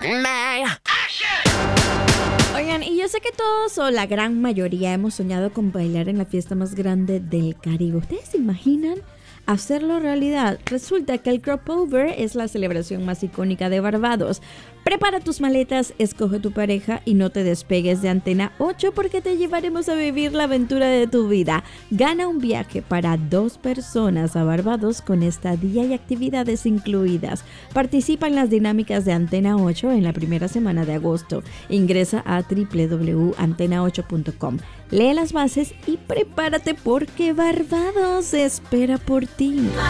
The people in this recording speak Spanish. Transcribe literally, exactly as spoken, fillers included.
Oigan, y yo sé que todos o la gran mayoría hemos soñado con bailar en la fiesta más grande del Caribe. ¿Ustedes se imaginan hacerlo realidad? Resulta que el Crop Over es la celebración más icónica de Barbados. Prepara tus maletas, escoge tu pareja y no te despegues de Antena ocho porque te llevaremos a vivir la aventura de tu vida. Gana un viaje para dos personas a Barbados con estadía y actividades incluidas. Participa en las dinámicas de Antena ocho en la primera semana de agosto. Ingresa a doble u doble u doble u punto antena ocho punto com. Lee las bases y prepárate porque Barbados espera por ti.